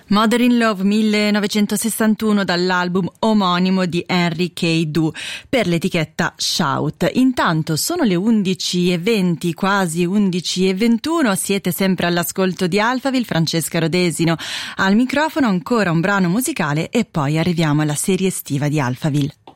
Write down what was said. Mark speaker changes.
Speaker 1: Mother in Love 1961 dall'album omonimo di Henry K. Du per l'etichetta Shout. Intanto sono le 11:20, quasi 11:21, siete sempre all'ascolto di Alphaville, Francesca Rodesino al microfono, ancora un brano musicale e poi arriviamo alla serie estiva di Alphaville.